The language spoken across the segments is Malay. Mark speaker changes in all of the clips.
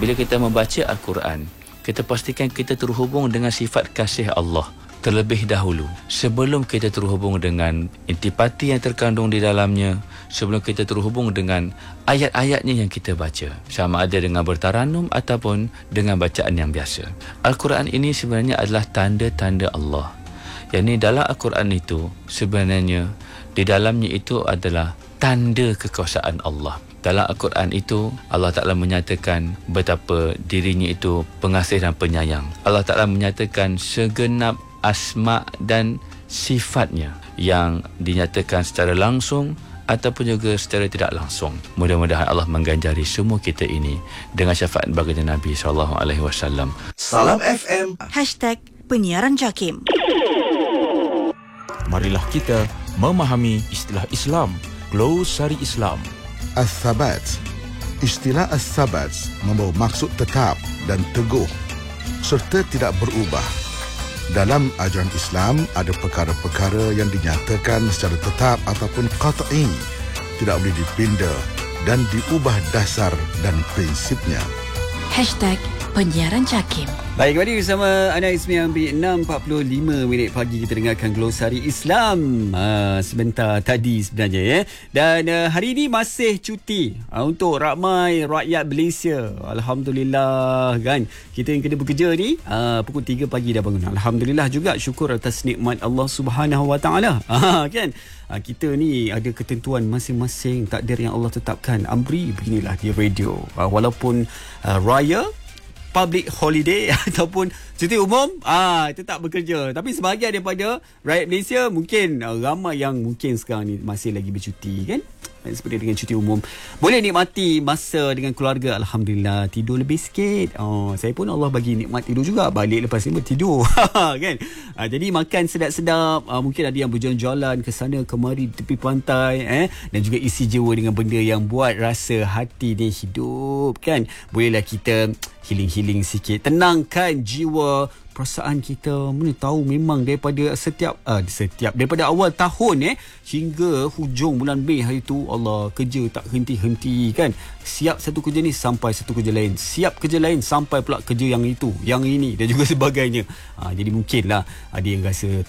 Speaker 1: Bila kita membaca Al-Quran, kita pastikan kita terhubung dengan sifat kasih Allah terlebih dahulu, sebelum kita terhubung dengan intipati yang terkandung di dalamnya, sebelum kita terhubung dengan ayat-ayatnya yang kita baca, sama ada dengan bertaranum ataupun dengan bacaan yang biasa. Al-Quran ini sebenarnya adalah tanda-tanda Allah. Yang ini dalam Al-Quran itu sebenarnya di dalamnya itu adalah tanda kekuasaan Allah. Dalam Al-Quran itu Allah Ta'ala menyatakan betapa dirinya itu pengasih dan penyayang. Allah Ta'ala menyatakan segenap asma dan sifatnya yang dinyatakan secara langsung ataupun juga secara tidak langsung. Mudah-mudahan Allah mengganjari semua kita ini dengan syafaat baginda Nabi SAW.
Speaker 2: Salam FM
Speaker 3: #penyiaran JAKIM.
Speaker 4: Marilah kita memahami istilah Islam, glosari Islam.
Speaker 5: As-Sabat. Istilah As-Sabat membawa maksud tetap dan teguh serta tidak berubah. Dalam ajaran Islam, ada perkara-perkara yang dinyatakan secara tetap ataupun qat'i, tidak boleh dipinda dan diubah dasar dan prinsipnya.
Speaker 3: #penyiaran JAKIM.
Speaker 6: Baik, kembali bersama Ana Ismi Ambil 6.45 pagi kita dengarkan glosari Islam sebentar tadi sebenarnya ya. Dan hari ini masih cuti untuk ramai rakyat Malaysia. Alhamdulillah kan. Kita yang kena bekerja ni pukul 3 pagi dah bangun. Alhamdulillah juga, syukur atas nikmat Allah Subhanahu Wa Taala. Kan? Kita ni ada ketentuan masing-masing, takdir yang Allah tetapkan. Amri beginilah di radio. Walaupun raya, public holiday ataupun cuti umum, tetap bekerja. Tapi sebahagian daripada rakyat Malaysia mungkin ramai yang mungkin sekarang ni masih lagi bercuti kan. Seperti dengan cuti umum, boleh nikmati masa dengan keluarga. Alhamdulillah, tidur lebih sikit. Saya pun Allah bagi nikmat tidur juga. Balik lepas ni tidur kan. Jadi makan sedap-sedap. Mungkin ada yang berjalan-jalan ke sana kemari di tepi pantai dan juga isi jiwa dengan benda yang buat rasa hati ni hidup kan. Bolehlah kita healing sikit, tenangkan jiwa, perasaan kita. Mana tahu memang daripada setiap daripada awal tahun hingga hujung bulan Mei hari tu, Allah, kerja tak henti-henti kan. Siap satu kerja ni sampai satu kerja lain, siap kerja lain sampai pula kerja yang itu, yang ini dan juga sebagainya. Jadi mungkinlah ada yang rasa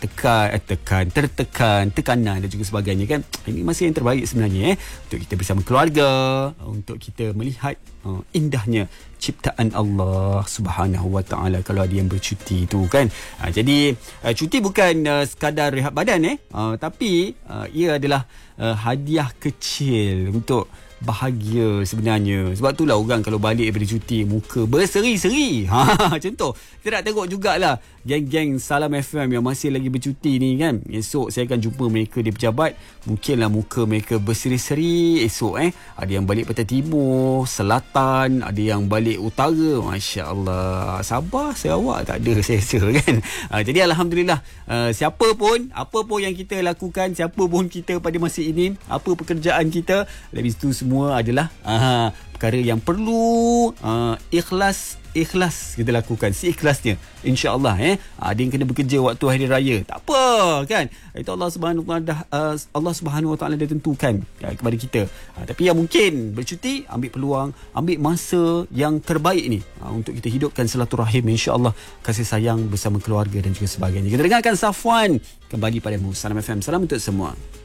Speaker 6: tertekan, tekanan dan juga sebagainya kan. Ini masih yang terbaik sebenarnya untuk kita bersama keluarga, untuk kita melihat indahnya ciptaan Allah Subhanahu Wa Taala kalau ada yang bercuti tu kan. Jadi cuti bukan sekadar rehat badan tapi ia adalah hadiah kecil untuk bahagia sebenarnya. Sebab itulah orang kalau balik daripada cuti muka berseri-seri. Contoh, kita nak tengok jugalah geng-geng Salam FM yang masih lagi bercuti ni kan. Esok saya akan jumpa mereka di pejabat. Mungkinlah muka mereka berseri-seri esok Ada yang balik Pantai Timur, Selatan, ada yang balik Utara. Masya Allah, Sabah, Sarawak tak ada saya rasa kan. Jadi Alhamdulillah, siapa pun, apa pun yang kita lakukan, siapa pun kita pada masa ini, apa pekerjaan kita, lebih itu semua adalah perkara yang perlu ikhlas kita lakukan, seikhlasnya, insya-Allah ada yang kena bekerja waktu hari raya, tak apa kan, itu Allah Subhanahu Wa Taala dah tentukan kepada kita. Tapi yang mungkin bercuti, ambil peluang, ambil masa yang terbaik ni untuk kita hidupkan silaturahim, insya-Allah, kasih sayang bersama keluarga dan juga sebagainya. Kita dengarkan Safwan kembali padamu. Salam FM, salam untuk semua.